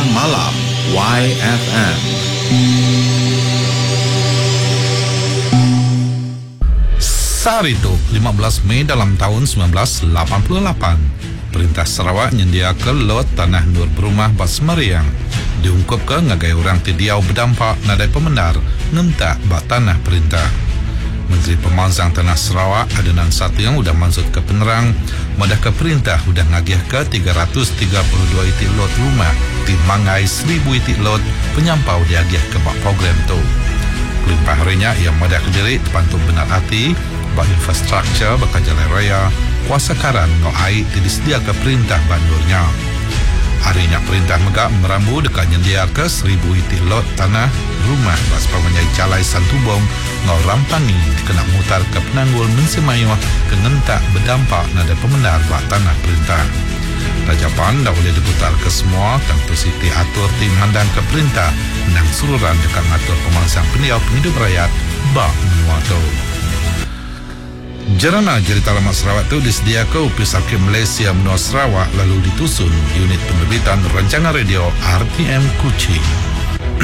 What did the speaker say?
Malam YFM. Saat itu, 15 Mei dalam tahun 1988, Perintah Sarawak menyediakan lot tanah nur berumah Bas Meriang. Diungkapkan ngagai orang tidiau berdampak nadai pemendar ngentak bak tanah perintah. Menteri Pemansang Tanah Sarawak Adenan Satu yang sudah masuk ke penerang, madah ke perintah sudah ngagih ke 332 itik lot rumah di Mangai 1000 itik lot penyampau diagih ke bak program tu. Kelimpah harinya ia madah ke diri terpantuk benar hati bak infrastruktur bakal jalan raya kuasa karan no air disediakan ke perintah bandurnya. Harinya perintah megak merambu dekat nyendia ke 1000 itik lot tanah rumah bas pemanyai calai Santubong ngau rampangi kena mutar ke penanggul mensemayuah ke ngentak berdampak nada pemendar bak tanah perintah. Rajapan dah boleh diputar ke semua tentu siti atur tim handang ke perintah menang sururan dekat ngatur pemangsang pendiau penghidup rakyat bak menua tu. Jerana Cerita Lama Sarawak itu disediakan Upis Arkiv Malaysia Menua Sarawak lalu ditusun unit penerbitan rancangan radio RTM Kuching.